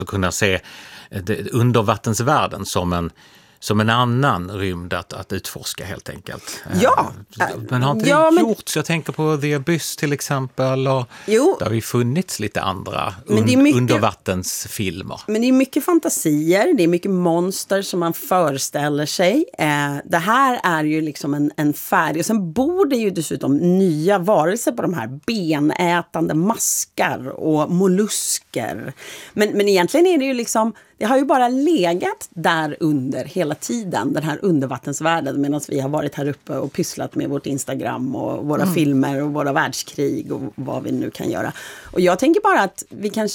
att kunna se undervattensvärlden som en annan rymd att utforska helt enkelt. Ja. Men har inte det gjorts? Jag tänker på The Abyss till exempel. Och där har ju funnits lite andra undervattensfilmer. Men det är mycket fantasier, det är mycket monster som man föreställer sig. Det här är ju liksom en färdig... Och sen bor det ju dessutom nya varelser på de här benätande maskar och mollusker. Men egentligen är det ju liksom... Det har ju bara legat där under hela tiden, den här undervattensvärlden, medan vi har varit här uppe och pysslat med vårt Instagram och våra filmer och våra världskrig och vad vi nu kan göra. Och jag tänker bara att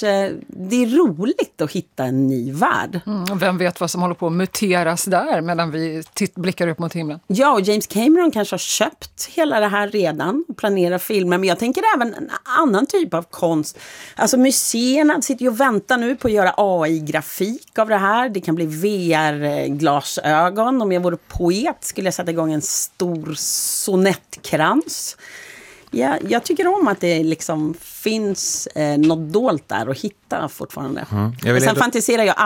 det är roligt att hitta en ny värld. Vem vet vad som håller på att muteras där medan vi blickar upp mot himlen? Ja, och James Cameron kanske har köpt hela det här redan och planerar filmer. Men jag tänker även en annan typ av konst. Alltså museerna sitter ju och väntar nu på att göra AI-grafik av det här. Det kan bli VR-glasögon. Om jag vore poet skulle jag sätta igång en stor sonettkrans. Ja, jag tycker om att det liksom finns något dolt där att hitta fortfarande. Sen fantiserar jag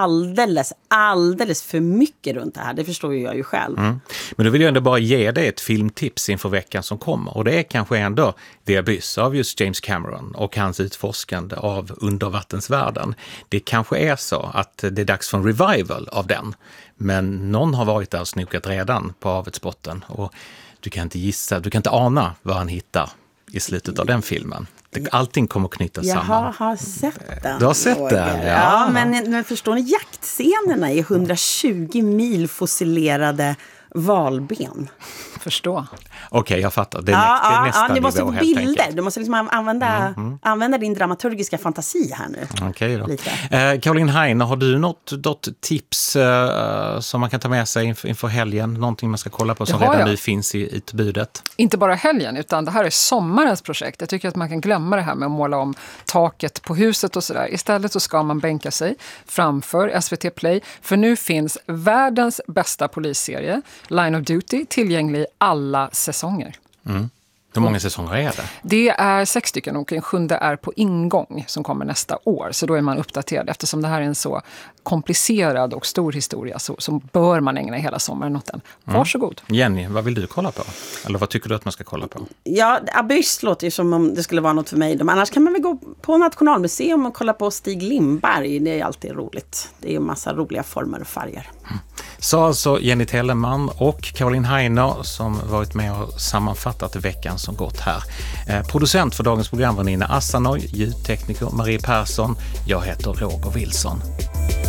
alldeles för mycket runt det här. Det förstår jag ju själv. Men då vill jag ändå bara ge dig ett filmtips inför veckan som kommer. Och det är kanske ändå The Abyss av just James Cameron och hans utforskande av undervattensvärlden. Det kanske är så att det är dags för en revival av den. Men någon har varit där och snokat redan på havets botten. Och du kan inte ana vad han hittar i slutet av den filmen. Allting kommer att knytas samman. Jag har sett den. Du har sett den, ja. Men förstår ni, jaktscenerna är 120 mil fossilerade valben. Förstå. Okej, jag fattar. Det är nästa nivå, du måste få helt bilder. enkelt. Du måste liksom använda din dramaturgiska fantasi här nu. Okej då. Caroline Heine, har du något tips som man kan ta med sig inför helgen? Någonting man ska kolla på som redan nu finns i utbudet? Inte bara helgen, utan det här är sommarens projekt. Jag tycker att man kan glömma det här med att måla om taket på huset och sådär. Istället så ska man bänka sig framför SVT Play. För nu finns världens bästa polisserie, Line of Duty, tillgänglig i alla säsonger. Hur många säsonger är det? Det är 6 stycken och en 7:e är på ingång som kommer nästa år. Så då är man uppdaterad. Eftersom det här är en så komplicerad och stor historia så bör man ägna hela sommaren åt den. Varsågod. Jenny, vad vill du kolla på? Eller vad tycker du att man ska kolla på? Ja, Abyss låter ju som om det skulle vara något för mig. Men annars kan man väl gå på Nationalmuseum och kolla på Stig Lindberg. Det är alltid roligt. Det är ju en massa roliga former och färger. Så alltså Jenny Telleman och Caroline Heine som varit med och sammanfattat veckan som gått här. Producent för dagens program var Nina Assanoj, ljudtekniker Marie Persson. Jag heter Roger Wilson.